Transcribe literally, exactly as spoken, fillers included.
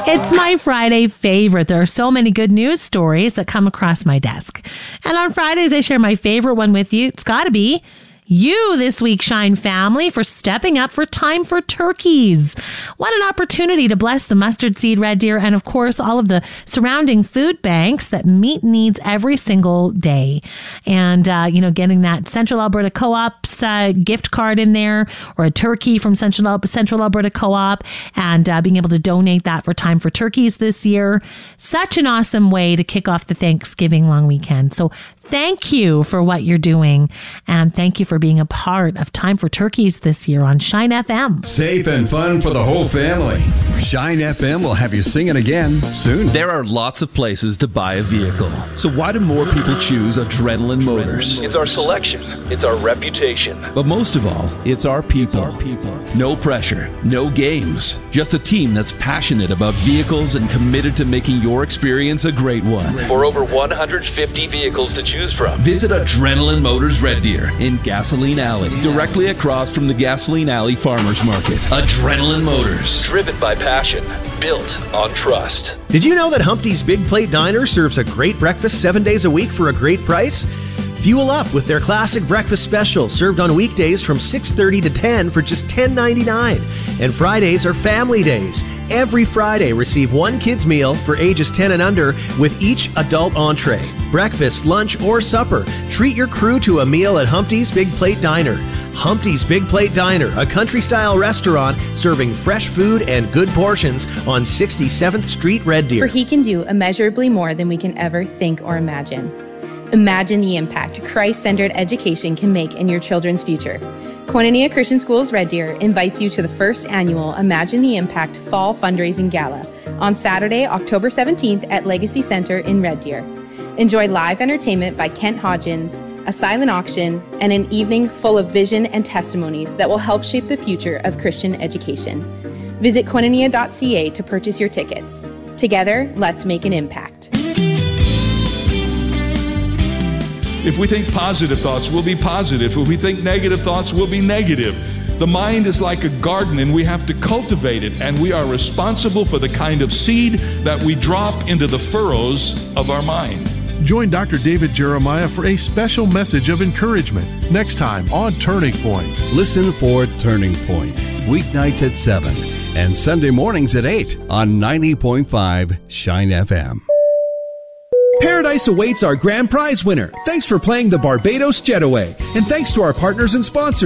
It's my Friday favorite. There are so many good news stories that come across my desk. And on Fridays, I share my favorite one with you. It's got to be you this week, Shine family, for stepping up for Time for Turkeys. What an opportunity to bless the Mustard Seed Red Deer and, of course, all of the surrounding food banks that meet needs every single day. And, uh, you know, getting that Central Alberta Co-op's uh, gift card in there, or a turkey from Central, Al- Central Alberta Co-op, and uh, being able to donate that for Time for Turkeys this year. Such an awesome way to kick off the Thanksgiving long weekend. So thank you for what you're doing, and thank you for being a part of Time for Turkeys this year on Shine F M. Safe and fun for the whole family. Shine F M will have you singing again soon. There are lots of places to buy a vehicle. So why do more people choose Adrenaline Motors? It's our selection. It's our reputation. But most of all, it's our people. Our people. No pressure, no games. Just a team that's passionate about vehicles and committed to making your experience a great one. For over one hundred fifty vehicles to choose from, visit Adrenaline Motors Red Deer in Gasoline Alley, directly across from the Gasoline Alley Farmers Market. Adrenaline Motors. Driven by passion, built on trust. Did you know that Humpty's Big Plate Diner serves a great breakfast seven days a week for a great price? Fuel up with their classic breakfast special, served on weekdays from six thirty to ten for just ten ninety-nine. And Fridays are family days. Every Friday, receive one kid's meal for ages ten and under with each adult entree. Breakfast, lunch, or supper. Treat your crew to a meal at Humpty's Big Plate Diner. Humpty's Big Plate Diner, a country-style restaurant serving fresh food and good portions on sixty-seventh Street, Red Deer. For he can do immeasurably more than we can ever think or imagine. Imagine the impact Christ-centered education can make in your children's future. Koinonia Christian Schools Red Deer invites you to the first annual Imagine the Impact Fall Fundraising Gala on Saturday, October seventeenth at Legacy Center in Red Deer. Enjoy live entertainment by Kent Hodgins, a silent auction, and an evening full of vision and testimonies that will help shape the future of Christian education. Visit koinonia dot c a to purchase your tickets. Together, let's make an impact. If we think positive thoughts, we'll be positive. If we think negative thoughts, we'll be negative. The mind is like a garden, and we have to cultivate it, and we are responsible for the kind of seed that we drop into the furrows of our mind. Join Doctor David Jeremiah for a special message of encouragement next time on Turning Point. Listen for Turning Point, weeknights at seven and Sunday mornings at eight on ninety point five Shine F M. Paradise awaits our grand prize winner. Thanks for playing the Barbados Jetaway. And thanks to our partners and sponsors.